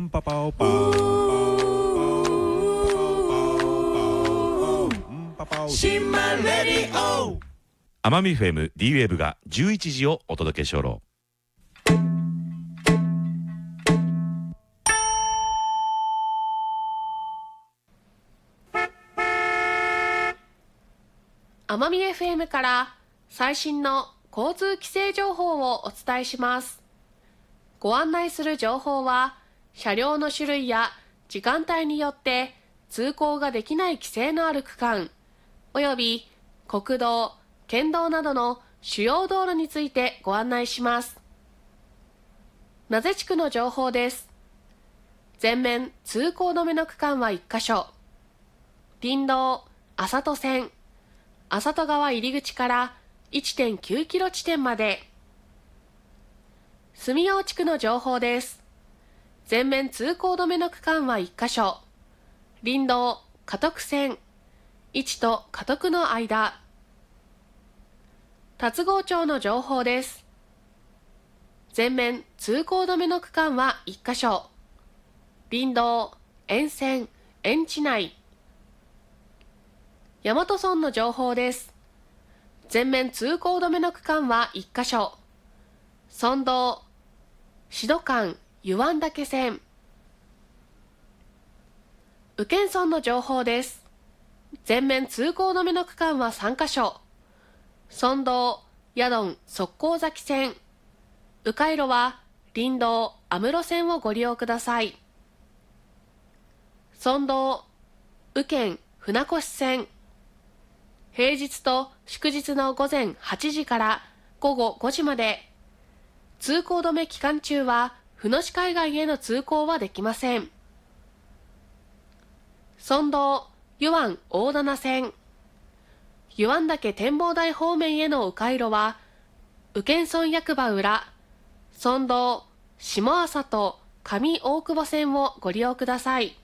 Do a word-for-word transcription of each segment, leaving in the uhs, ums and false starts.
パパオパオシンマレディオ奄美 エフエム D ウェーブがじゅういちじをお届けしょろ。 奄美 エフエム から最新の交通規制情報をお伝えします。ご案内する情報は車両の種類や時間帯によって通行ができない規制のある区間および国道、県道などの主要道路についてご案内します。名瀬地区の情報です。全面通行止めの区間はいっかしょ。林道、浅戸線、浅戸川入り口から いってんきゅうキロ地点まで。住用地区の情報です。全面通行止めの区間はいっかしょ。林道、加徳線、いちと加徳の間。龍郷町の情報です。全面通行止めの区間はいっかしょ。林道、沿線、園地内。大和村の情報です。全面通行止めの区間はいっかしょ。村道、志度間、湯湾岳線。宇検村の情報です。全面通行止めの区間はさんかしょ。村道、ヤドン、側溝崎線。迂回路は林道、安室線をご利用ください。村道、宇検、船越線。平日と祝日の午前はちじから午後ごじまで。通行止め期間中は船越海岸への通行はできません。村道、湯湾大棚線。湯湾岳展望台方面への迂回路は宇検村役場裏、村道、下浅と上大久保線をご利用ください。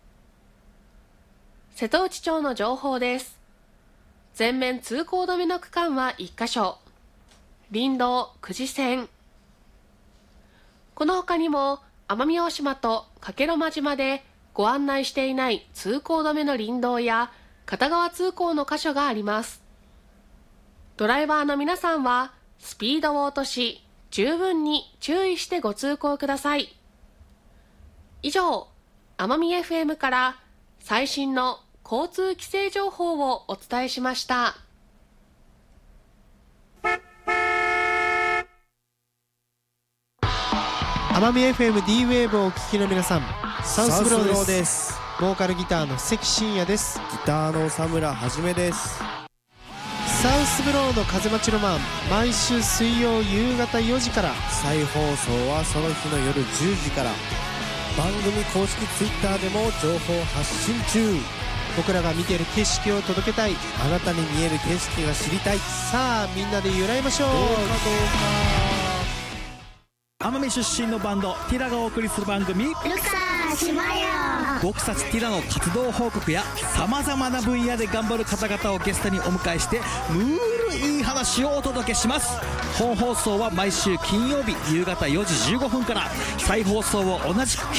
瀬戸内町の情報です。全面通行止めの区間はいっかしょ。林道、久慈線。この他にも奄美大島と加計呂麻島でご案内していない通行止めの林道や片側通行の箇所があります。ドライバーの皆さんはスピードを落とし十分に注意してご通行ください。以上、奄美 エフエム から最新の交通規制情報をお伝えしました。 奄美 エフエム D ウェーブをお聞きの皆さん、サウスブローです。ボーカルギターの関真也です。 ギターの佐村はじめです。 サウスブローの風待ちロマン、毎週水曜夕方よじから、 再放送はその日の夜じゅうじから。番組公式ツイッターでも情報発信中。 僕らが見ている景色を届けたい、 あなたに見える景色が知りたい。 さあみんなで揺らいましょう。 どうかどうか。奄美出身のバンドティラがお送りする番組ルカ島よ。 僕たちティラの活動報告やさまざまな分野で頑張る方々をゲストにお迎えしてムールいい話をお届けします。本放送は毎週金曜日夕方よじじゅうごふんから、再放送を同じく